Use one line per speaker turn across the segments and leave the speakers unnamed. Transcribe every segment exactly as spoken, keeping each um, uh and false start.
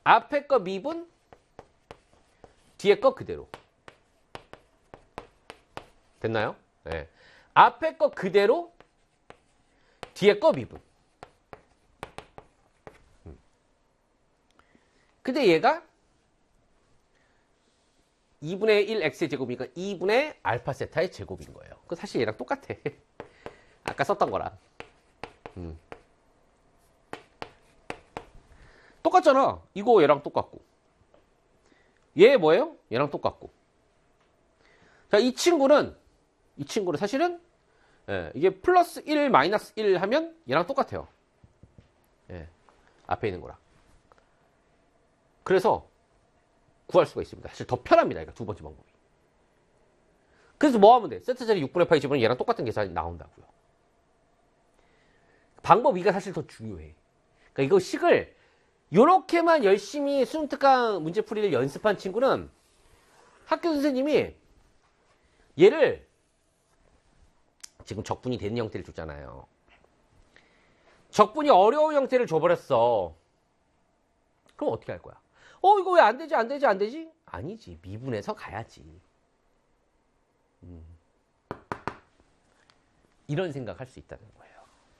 앞에 거 미분, 뒤에 거 그대로. 됐나요? 네. 앞에 거 그대로, 뒤에 거 미분. 음. 근데 얘가 이분의 일 x의 제곱이니까 이분의 알파 세타의 제곱인 거예요. 그 사실 얘랑 똑같아. 아까 썼던 거랑. 음. 똑같잖아. 이거 얘랑 똑같고. 얘 뭐예요? 얘랑 똑같고. 자, 이 친구는, 이 친구는 사실은, 예, 이게 플러스 일, 마이너스 일 하면 얘랑 똑같아요. 예, 앞에 있는 거랑. 그래서 구할 수가 있습니다. 사실 더 편합니다. 그러니까 두 번째 방법이. 그래서 뭐 하면 돼? 세타 자리 육분의 파이 집으면 얘랑 똑같은 계산이 나온다고요. 방법 이가 사실 더 중요해. 그러니까 이거 식을 요렇게만 열심히 수능 특강 문제풀이를 연습한 친구는 학교 선생님이 얘를 지금 적분이 되는 형태를 줬잖아요. 적분이 어려운 형태를 줘버렸어. 그럼 어떻게 할 거야? 어, 이거 왜 안 되지, 안 되지, 안 되지? 아니지. 미분해서 가야지. 음. 이런 생각할 수 있다는 거예요.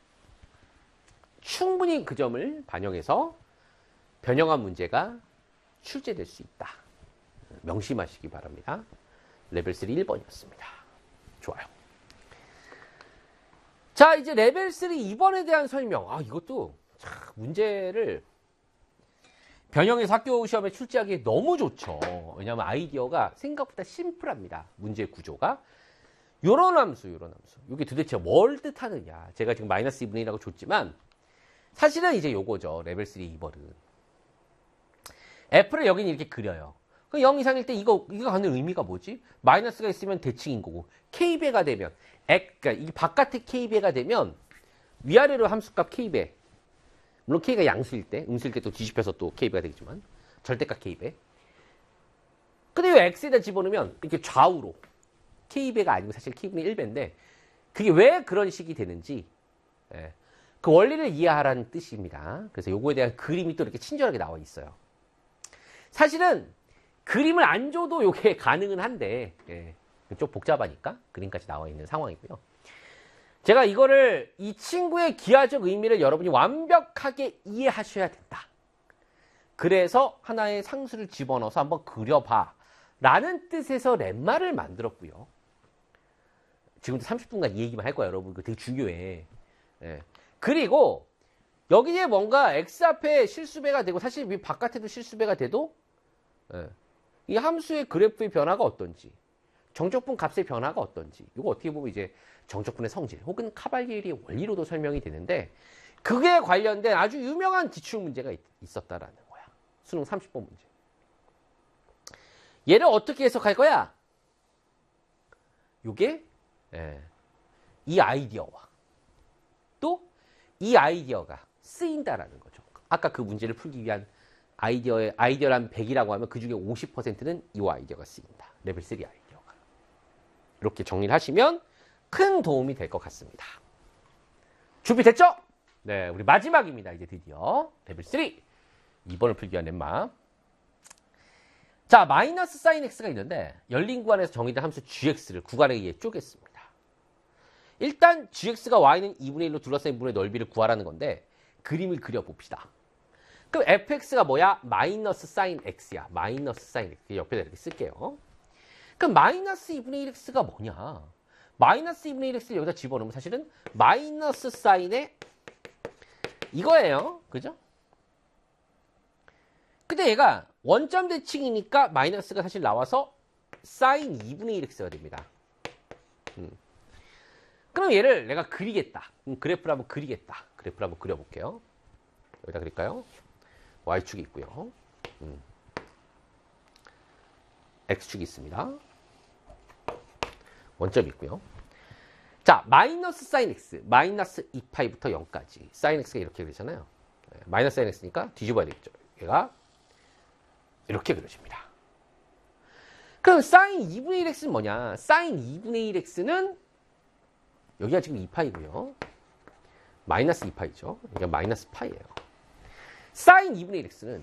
충분히 그 점을 반영해서 변형한 문제가 출제될 수 있다. 명심하시기 바랍니다. 레벨 쓰리 일 번이었습니다. 좋아요. 자, 이제 레벨 쓰리 이 번에 대한 설명. 아, 이것도 참 문제를 변형해서 학교 시험에 출제하기 너무 좋죠. 왜냐하면 아이디어가 생각보다 심플합니다. 문제 구조가. 요런 함수, 요런 함수. 이게 도대체 뭘 뜻하느냐. 제가 지금 마이너스 이분의 일이라고 줬지만 사실은 이제 요거죠. 레벨 쓰리 이 번은. F를 여기는 이렇게 그려요. 그 영 이상일 때 이거, 이거 갖는 의미가 뭐지? 마이너스가 있으면 대칭인 거고, K배가 되면, X, 그러니까 이 바깥에 K배가 되면, 위아래로 함수값 K배. 물론 K가 양수일 때, 음수일 때 또 뒤집혀서 또 K배가 되겠지만, 절대값 K배. 근데 이 X에다 집어넣으면, 이렇게 좌우로, K배가 아니고 사실 K분의 일 배인데, 그게 왜 그런 식이 되는지, 예, 그 원리를 이해하라는 뜻입니다. 그래서 요거에 대한 그림이 또 이렇게 친절하게 나와 있어요. 사실은 그림을 안 줘도 이게 가능은 한데 예, 좀 복잡하니까 그림까지 나와 있는 상황이고요. 제가 이거를 이 친구의 기하적 의미를 여러분이 완벽하게 이해하셔야 된다. 그래서 하나의 상수를 집어넣어서 한번 그려봐 라는 뜻에서 렛마를 만들었고요. 지금도 삼십 분간 이 얘기만 할 거야 여러분. 이거 되게 중요해. 예. 그리고 여기에 뭔가 x 앞에 실수배가 되고 사실 이 바깥에도 실수배가 돼도 예. 이 함수의 그래프의 변화가 어떤지, 정적분 값의 변화가 어떤지, 이거 어떻게 보면 이제 정적분의 성질 혹은 카발리에리의 원리로도 설명이 되는데 그게 관련된 아주 유명한 기출 문제가 있, 있었다라는 거야. 수능 삼십 번 문제. 얘를 어떻게 해석할 거야? 요게 예. 이 아이디어와 또 이 아이디어가 쓰인다라는 거죠. 아까 그 문제를 풀기 위한 아이디어의, 아이디어란 백이라고 하면 그 중에 오십 퍼센트는 이 아이디어가 쓰인다. 레벨 쓰리 아이디어가. 이렇게 정리를 하시면 큰 도움이 될 것 같습니다. 준비됐죠? 네, 우리 마지막입니다. 이제 드디어. 레벨 쓰리. 이 번을 풀기 위한 렛마. 자, 마이너스 사인 x가 있는데 열린 구간에서 정의된 함수 gx를 구간에 의해 쪼갰습니다. 일단 gx가 y는 이분의 일로 둘러싸인 문의 넓이를 구하라는 건데 그림을 그려봅시다. 그럼 fx가 뭐야? 마이너스 사인 x야. 마이너스 사인 x. 옆에다 이렇게 쓸게요. 그럼 마이너스 이분의 일 x가 뭐냐? 마이너스 이분의 일 x를 여기다 집어넣으면 사실은 마이너스 사인의 이거예요. 그죠? 근데 얘가 원점 대칭이니까 마이너스가 사실 나와서 사인 이분의 일 x가 됩니다. 음. 그럼 얘를 내가 그리겠다. 음, 그래프를 한번 그리겠다. 그래프를 한번 그려볼게요. 여기다 그릴까요? y축이 있고요. 음. x축이 있습니다. 원점이 있고요. 자, 마이너스 사인 x, 마이너스 이 파이부터 영까지. 사인 x가 이렇게 되잖아요. 마이너스 사인 x니까 뒤집어야 되겠죠. 얘가 이렇게 그려집니다. 그럼 사인 이분의 일 x는 뭐냐? 사인 이분의 일 x는 여기가 지금 이 파이고요. 마이너스 이 파이죠. 그러니까 마이너스 파이예요. 사인 이분의 일 x는